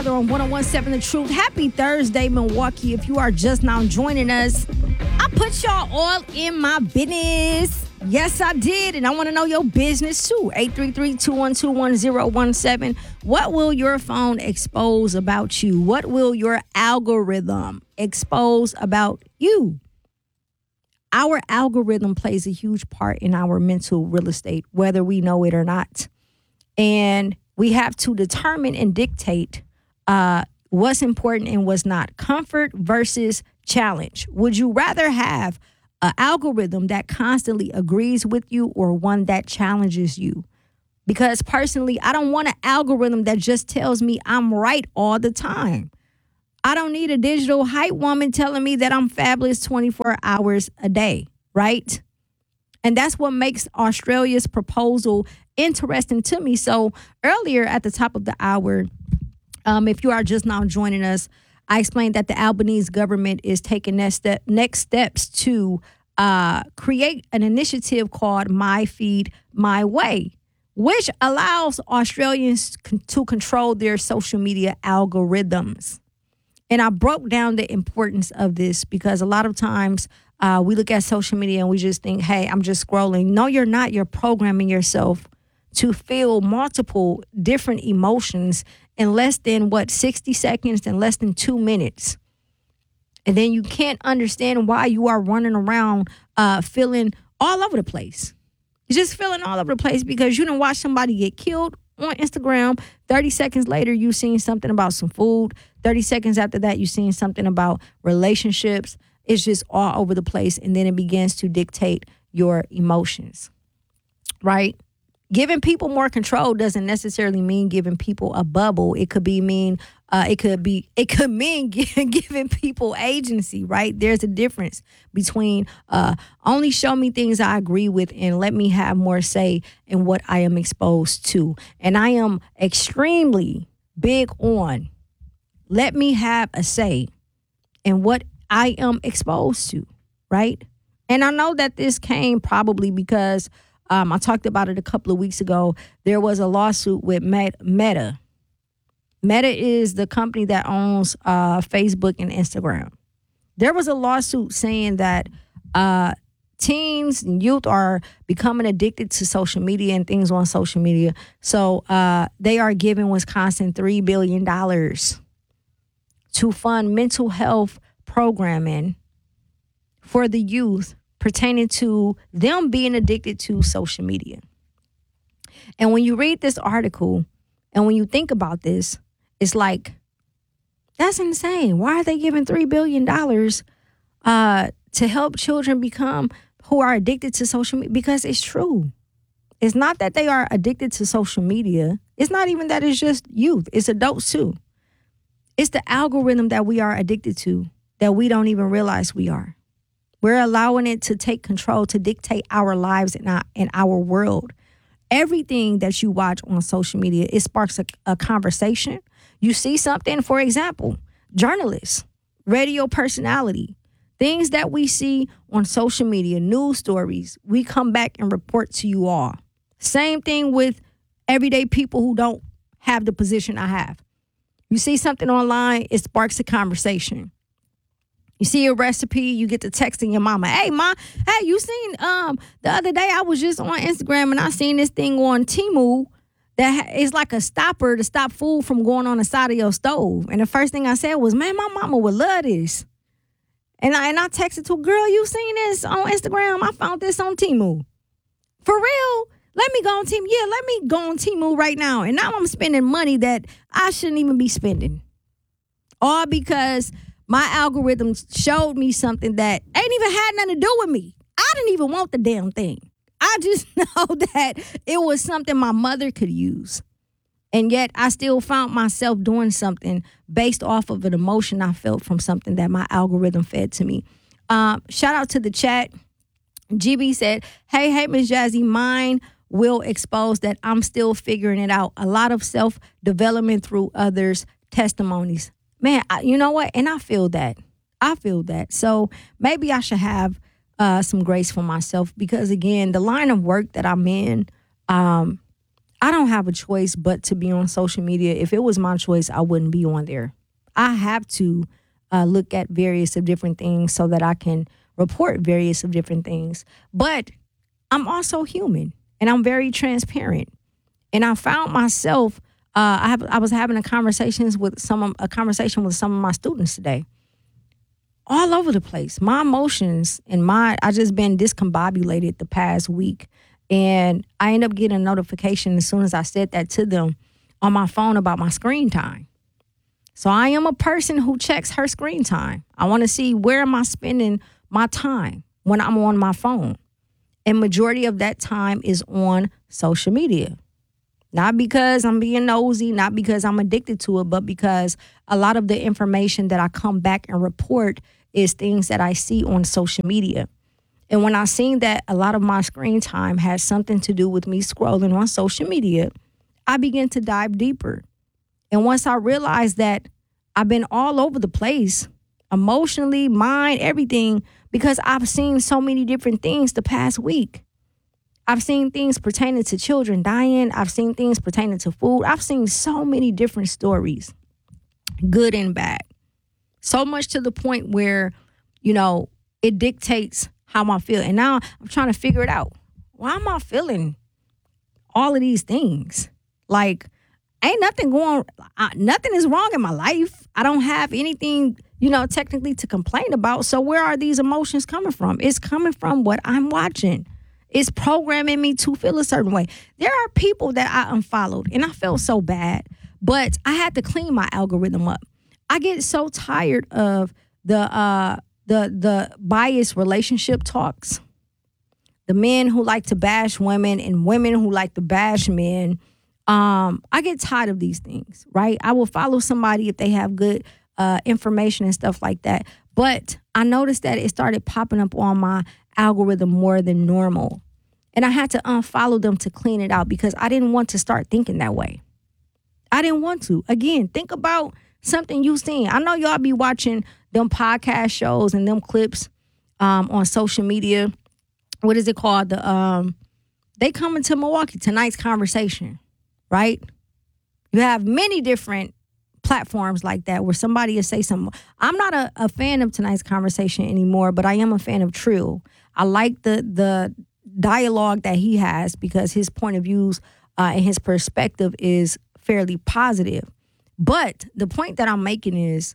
On 1017 The Truth. Happy Thursday, Milwaukee. If you are just now joining us, I put y'all all in my business. Yes, I did. And I want to know your business too. 833-212-1017. What will your phone expose about you? What will your algorithm expose about you? Our algorithm plays a huge part in our mental real estate, whether we know it or not. And we have to determine and dictate what's important and what's not. Comfort versus challenge. Would you rather have an algorithm that constantly agrees with you or one that challenges you? Because personally, I don't want an algorithm that just tells me I'm right all the time. I don't need a digital hype woman telling me that I'm fabulous 24 hours a day, right? And that's what makes Australia's proposal interesting to me. So earlier at the top of the hour, if you are just now joining us, I explained that the Albanese government is taking next steps to create an initiative called My Feed, My Way, which allows Australians to control their social media algorithms. And I broke down the importance of this because a lot of times we look at social media and we just think, hey, I'm just scrolling. No, you're not. You're programming yourself to feel multiple different emotions in less than 60 seconds and less than 2 minutes. And then you can't understand why you are running around feeling all over the place. You're just feeling all over the place because you didn't watch somebody get killed on Instagram. 30 seconds later, you seen something about some food. 30 seconds after that, you seen something about relationships. It's just all over the place. And then it begins to dictate your emotions, right? Giving people more control doesn't necessarily mean giving people a bubble. It could mean giving people agency, right? There's a difference between only show me things I agree with and let me have more say in what I am exposed to. And I am extremely big on let me have a say in what I am exposed to, right? And I know that this came probably because I talked about it a couple of weeks ago. There was a lawsuit with Meta. Meta is the company that owns Facebook and Instagram. There was a lawsuit saying that teens and youth are becoming addicted to social media and things on social media. So they are giving Wisconsin $3 billion to fund mental health programming for the youth pertaining to them being addicted to social media. And when you read this article and when you think about this, it's like, that's insane. Why are they giving $3 billion to help children become who are addicted to social media? Because it's true. It's not that they are addicted to social media. It's not even that it's just youth. It's adults too. It's the algorithm that we are addicted to that we don't even realize we are. We're allowing it to take control, to dictate our lives and our world. Everything that you watch on social media, it sparks a conversation. You see something, for example, journalists, radio personality, things that we see on social media, news stories, we come back and report to you all. Same thing with everyday people who don't have the position I have. You see something online, it sparks a conversation. You see a recipe, you get to texting your mama. Hey, Ma, hey, you seen the other day I was just on Instagram and I seen this thing on Temu that is like a stopper to stop food from going on the side of your stove. And the first thing I said was, man, my mama would love this. And I texted to a girl, you seen this on Instagram? I found this on Temu. For real? Let me go on Temu. Yeah, let me go on Temu right now. And now I'm spending money that I shouldn't even be spending. All because my algorithm showed me something that ain't even had nothing to do with me. I didn't even want the damn thing. I just know that it was something my mother could use. And yet I still found myself doing something based off of an emotion I felt from something that my algorithm fed to me. Shout out to the chat. GB said, hey, Miss Jazzy, mine will expose that I'm still figuring it out. A lot of self-development through others' testimonies. Man, you know what? And I feel that. So maybe I should have some grace for myself because, again, the line of work that I'm in, I don't have a choice but to be on social media. If it was my choice, I wouldn't be on there. I have to look at various of different things so that I can report various of different things. But I'm also human, and I'm very transparent. And I found myself, I was having a conversation with some of my students today, all over the place. My emotions and I just been discombobulated the past week. And I end up getting a notification as soon as I said that to them on my phone about my screen time. So I am a person who checks her screen time. I want to see where am I spending my time when I'm on my phone. And majority of that time is on social media. Not because I'm being nosy, not because I'm addicted to it, but because a lot of the information that I come back and report is things that I see on social media. And when I seen that a lot of my screen time has something to do with me scrolling on social media, I began to dive deeper. And once I realized that I've been all over the place, emotionally, mind, everything, because I've seen so many different things the past week. I've seen things pertaining to children dying. I've seen things pertaining to food. I've seen so many different stories, good and bad. So much to the point where, it dictates how I feel. And now I'm trying to figure it out. Why am I feeling all of these things? Like, ain't nothing nothing is wrong in my life. I don't have anything, technically to complain about. So where are these emotions coming from? It's coming from what I'm watching. It's programming me to feel a certain way. There are people that I unfollowed, and I felt so bad, but I had to clean my algorithm up. I get so tired of the biased relationship talks, the men who like to bash women and women who like to bash men. I get tired of these things, right? I will follow somebody if they have good information and stuff like that. But I noticed that it started popping up on my algorithm more than normal. And I had to unfollow them to clean it out because I didn't want to start thinking that way. I didn't want to. Again, think about something you've seen. I know y'all be watching them podcast shows and them clips on social media. What is it called? They come into Milwaukee, Tonight's Conversation, right? You have many different platforms like that where somebody will say something. I'm not a fan of Tonight's Conversation anymore, but I am a fan of Trill. I like the dialogue that he has because his point of views and his perspective is fairly positive. But the point that I'm making is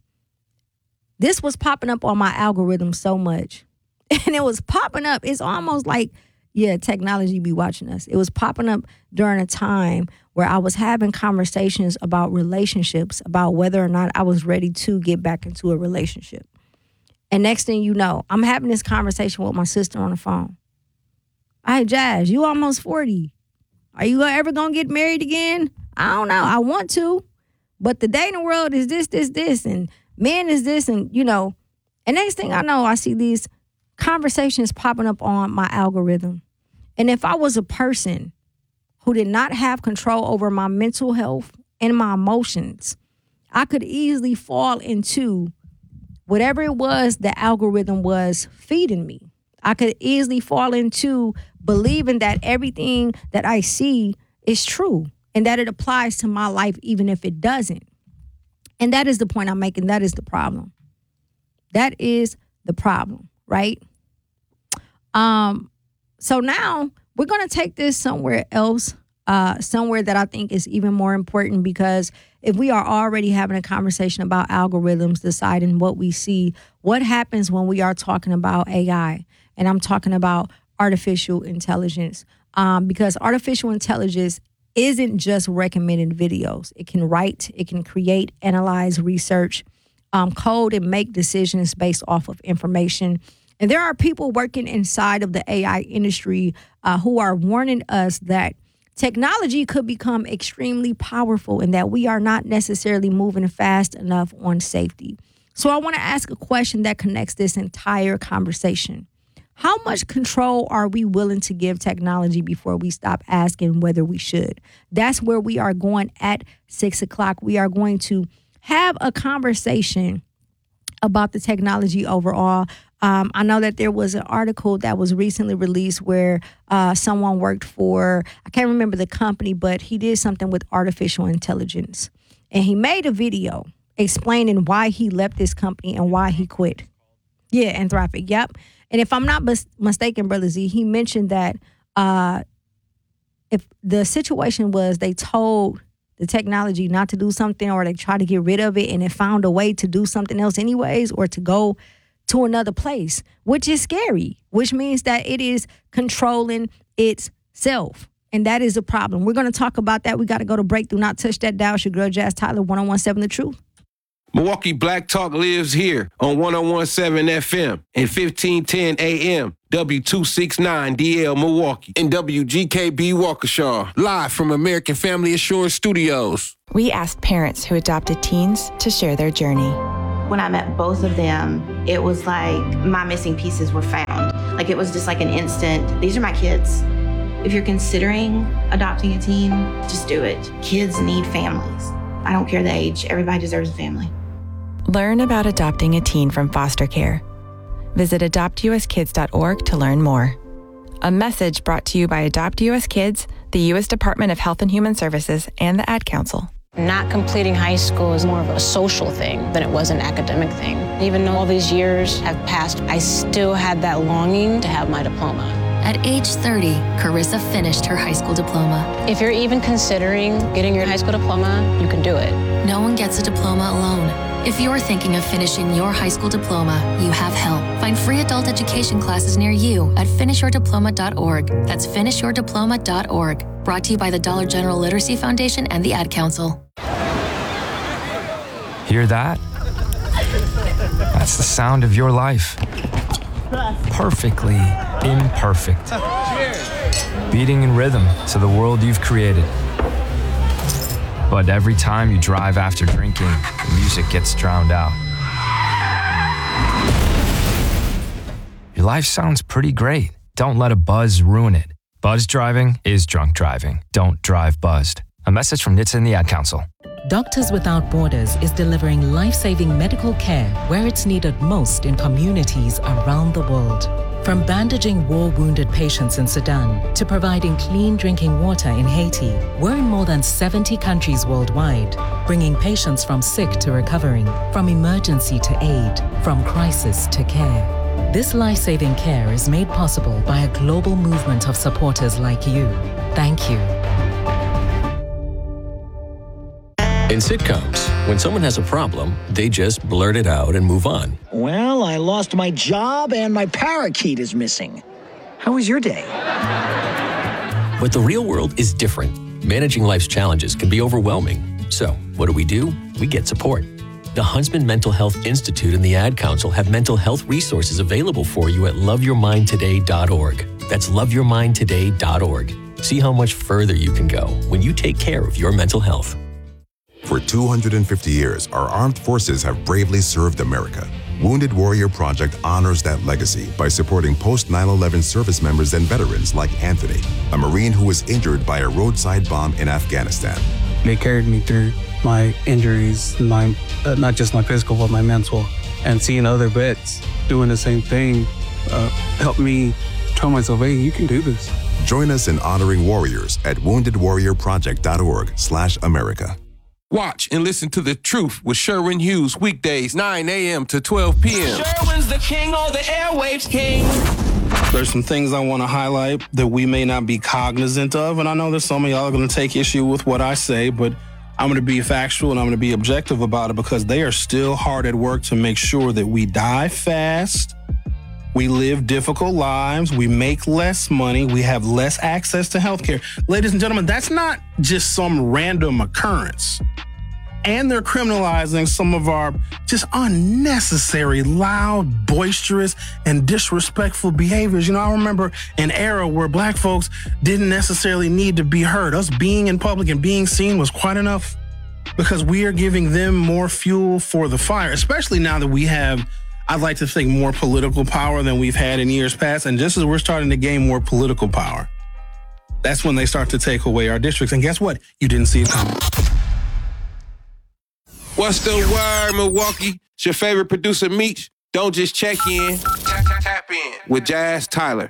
this was popping up on my algorithm so much. And it was popping up. It's almost like, technology be watching us. It was popping up during a time where I was having conversations about relationships, about whether or not I was ready to get back into a relationship. And next thing you know, I'm having this conversation with my sister on the phone. Hey, Jazz, you almost 40. Are you ever going to get married again? I don't know. I want to. But the dating world is this, and men is this, and, And next thing I know, I see these conversations popping up on my algorithm. And if I was a person who did not have control over my mental health and my emotions, I could easily fall into whatever it was the algorithm was feeding me. I could easily fall into believing that everything that I see is true and that it applies to my life even if it doesn't. And that is the point I'm making. That is the problem. That is the problem, right? So now we're going to take this somewhere else, somewhere that I think is even more important, because if we are already having a conversation about algorithms deciding what we see, what happens when we are talking about AI? And I'm talking about artificial intelligence, because artificial intelligence isn't just recommending videos. It can write, it can create, analyze, research, code, and make decisions based off of information. And there are people working inside of the AI industry who are warning us that technology could become extremely powerful and that we are not necessarily moving fast enough on safety. So I want to ask a question that connects this entire conversation. How much control are we willing to give technology before we stop asking whether we should? That's where we are going at 6 o'clock. We are going to have a conversation about the technology overall. I know that there was an article that was recently released where someone worked for, I can't remember the company, but he did something with artificial intelligence. And he made a video explaining why he left this company and why he quit. Yeah, Anthropic, yep. And if I'm not mistaken, Brother Z, he mentioned that if the situation was they told the technology not to do something, or they tried to get rid of it and it found a way to do something else anyways, or to go to another place, which is scary, which means that it is controlling itself. And that is a problem. We're going to talk about that. We got to go to break. Do not touch that dial. It's your girl, Jazz Tyler, 101.7 The Truth. Milwaukee Black Talk lives here on 101.7 FM and 1510 AM, W269DL Milwaukee, and WGKB Waukesha, live from American Family Assurance Studios. We asked parents who adopted teens to share their journey. When I met both of them, it was like my missing pieces were found. Like it was just like an instant, these are my kids. If you're considering adopting a teen, just do it. Kids need families. I don't care the age, everybody deserves a family. Learn about adopting a teen from foster care. Visit adoptuskids.org to learn more. A message brought to you by Adopt US Kids, the U.S. Department of Health and Human Services, and the Ad Council. Not completing high school is more of a social thing than it was an academic thing. Even though all these years have passed, I still had that longing to have my diploma. At age 30, Carissa finished her high school diploma. If you're even considering getting your high school diploma, you can do it. No one gets a diploma alone. If you're thinking of finishing your high school diploma, you have help. Find free adult education classes near you at finishyourdiploma.org. That's finishyourdiploma.org. Brought to you by the Dollar General Literacy Foundation and the Ad Council. Hear that? That's the sound of your life. Perfectly imperfect. Beating in rhythm to the world you've created. But every time you drive after drinking, the music gets drowned out. Your life sounds pretty great. Don't let a buzz ruin it. Buzz driving is drunk driving. Don't drive buzzed. A message from NHTSA and the Ad Council. Doctors Without Borders is delivering life-saving medical care where it's needed most in communities around the world. From bandaging war-wounded patients in Sudan to providing clean drinking water in Haiti, we're in more than 70 countries worldwide, bringing patients from sick to recovering, from emergency to aid, from crisis to care. This life-saving care is made possible by a global movement of supporters like you. Thank you. In sitcoms, when someone has a problem, they just blurt it out and move on. Well, I lost my job and my parakeet is missing. How was your day? But the real world is different. Managing life's challenges can be overwhelming. So, what do? We get support. The Huntsman Mental Health Institute and the Ad Council have mental health resources available for you at loveyourmindtoday.org. That's loveyourmindtoday.org. See how much further you can go when you take care of your mental health. For 250 years, our armed forces have bravely served America. Wounded Warrior Project honors that legacy by supporting post-9/11 service members and veterans like Anthony, a Marine who was injured by a roadside bomb in Afghanistan. They carried me through my injuries, not just my physical, but my mental. And seeing other vets doing the same thing helped me tell myself, hey, you can do this. Join us in honoring warriors at woundedwarriorproject.org/America. Watch and listen to The Truth with Sherwin Hughes weekdays 9 a.m. to 12 p.m. Sherwin's the king of the airwaves king. There's some things I want to highlight that we may not be cognizant of, and I know that some of y'all are going to take issue with what I say, but I'm going to be factual and I'm going to be objective about it because they are still hard at work to make sure that we die fast, we live difficult lives, we make less money, we have less access to healthcare. Ladies and gentlemen, that's not just some random occurrence. And they're criminalizing some of our just unnecessary, loud, boisterous, and disrespectful behaviors. You know, I remember an era where Black folks didn't necessarily need to be heard. Us being in public and being seen was quite enough because we are giving them more fuel for the fire, especially now that we have, I'd like to think, more political power than we've had in years past. And just as we're starting to gain more political power, that's when they start to take away our districts. And guess what? You didn't see it coming. What's the word, Milwaukee? It's your favorite producer, Meech. Don't just check in. with Jazz Tyler.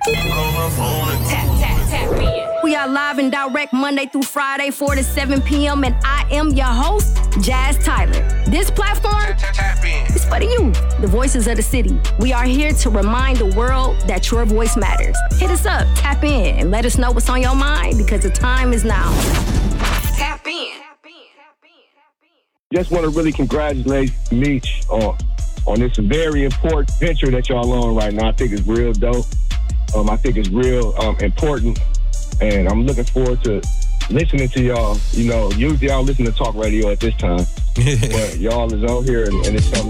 We are live and direct Monday through Friday, 4 to 7 p.m. And I am your host, Jazz Tyler. This platform is for the youth, the voices of the city. We are here to remind the world that your voice matters. Hit us up, tap in, and let us know what's on your mind because the time is now. Tap in. Just want to really congratulate Meech on this very important venture that y'all on right now. I think it's real dope. I think it's real important. And I'm looking forward to listening to y'all. You know, usually I don't listen to talk radio at this time. But y'all is on here and it's something